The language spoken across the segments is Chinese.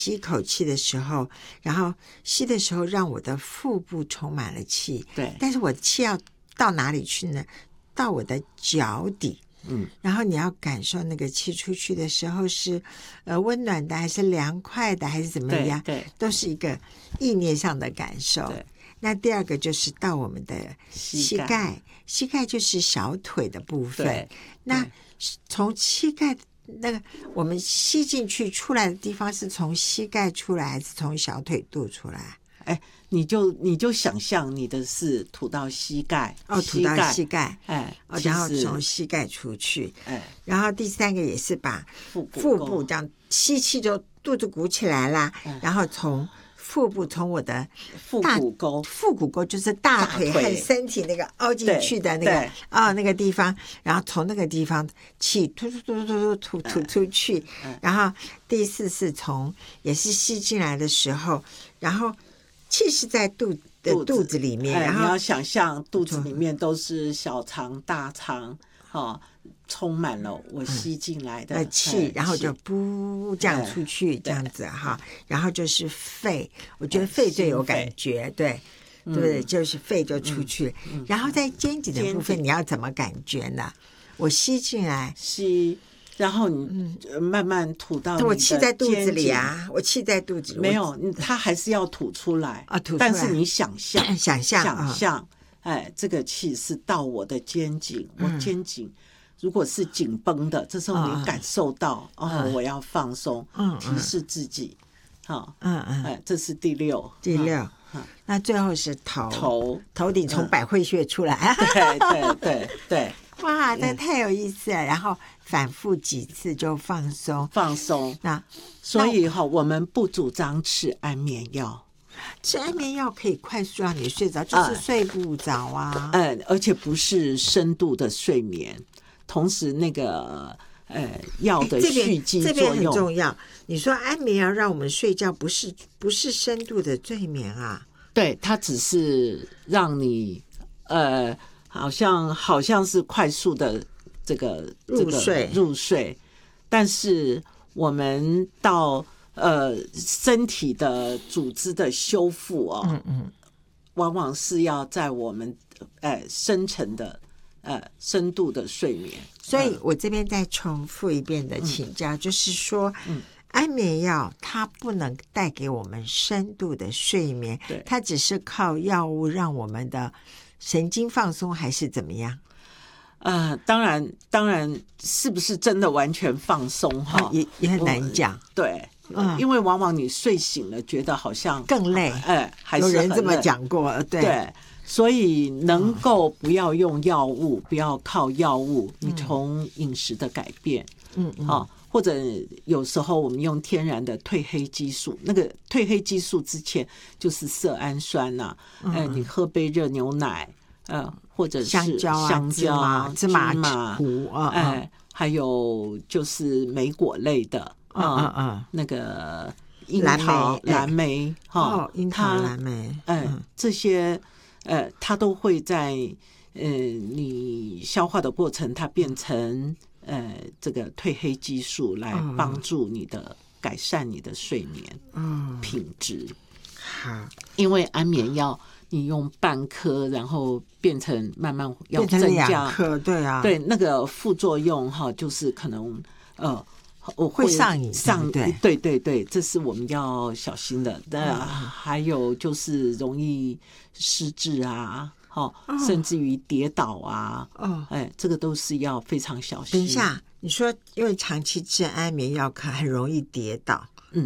吸一口气的时候，然后吸的时候让我的腹部充满了气， 对， 但是我的气要到哪里去呢？到我的脚底，然后你要感受那个气出去的时候是温暖的还是凉快的还是怎么样， 对， 都是一个意念上的感受。 对， 那第二个就是到我们的膝盖，膝盖就是小腿的部分。那从膝盖那个我们吸进去出来的地方是从膝盖出来还是从小腿肚出来？ 你就想象你的是吐到膝盖， 吐到膝盖，然后从膝盖出去，然后第三个也是把腹部这样吸气就肚子鼓起来啦，然后从腹部从我的腹股沟就是大腿和身体那个凹进去的那个那个地方，然后从那个地方气吐出去，然后第四是从也是吸进来的时候，然后气是在肚子里面，然后你要想象肚子里面都是小肠大肠，充满了我吸进来的气，然后就噗这样出去，这样子哈，然后就是肺，我觉得肺最有感觉，对不对？就是肺就出去，然后在肩颈的部分你要怎么感觉呢？我吸进来， 然后你慢慢吐到你的我气在肚子里啊，我气在肚子里， 没有，它还是要吐出来吐出来， 但是你想象，这个气是到我的肩颈，我肩颈如果是紧绷的，这时候你感受到我要放松，提示自己，这是第六， 那最后是头顶从百会穴出来， 对。 哇，这太有意思了！然后反复几次就放松。那所以我们不主张吃安眠药。 吃安眠药可以快速让你睡着，就是睡不着啊。 而且不是深度的睡眠，同时那个药的蓄积作用， 这边很重要。你说安眠药让我们睡觉，不是深度的睡眠啊？ 对，它只是让你好像是快速的这个入睡，但是我们到身体的组织的修复往往是要在我们深层的深度的睡眠。 所以我这边再重复一遍的请教，就是说安眠药它不能带给我们深度的睡眠，它只是靠药物让我们的神经放松还是怎么样？ 当然是不是真的完全放松也很难讲。 对，因为往往你睡醒了觉得好像更累， 还是有人这么讲过， 对，所以能够不要用药物，不要靠药物，你从饮食的改变，或者有时候我们用天然的褪黑激素，那个褪黑激素之前就是色氨酸呐，你喝杯热牛奶，或者是香蕉、芝麻糊， 还有就是莓果类的，那个樱桃、蓝莓， 樱桃、蓝莓， 这些它都会在你消化的过程，它变成这个褪黑激素来帮助你的改善你的睡眠品质。 好， 因为安眠药你用半颗，然后变成慢慢要增加 2颗，对啊， 对，那个副作用就是可能会上瘾， 对，这是我们要小心的。还有就是容易失智啊，甚至于跌倒啊，这个都是要非常小心。 等一下，你说因为长期吃安眠药很容易跌倒，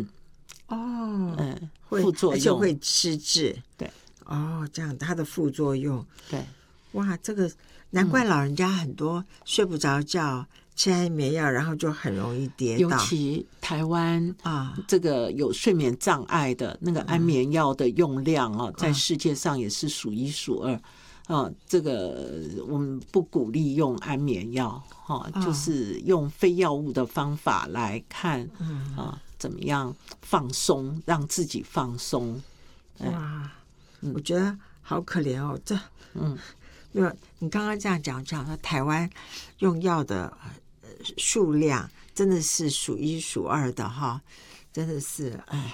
副作用， 而且会失智， 对， 这样它的副作用， 对， 哇，这个难怪老人家很多睡不着觉，吃安眠药，然后就很容易跌倒。 尤其台湾这个有睡眠障碍的那个安眠药的用量在世界上也是数一数二。这个我们不鼓励用安眠药，就是用非药物的方法来看，怎么样放松，让自己放松。 哇，我觉得好可怜哦，这没有你刚刚这样讲说台湾用药的数量真的是数一数二的哈。 真的是哎。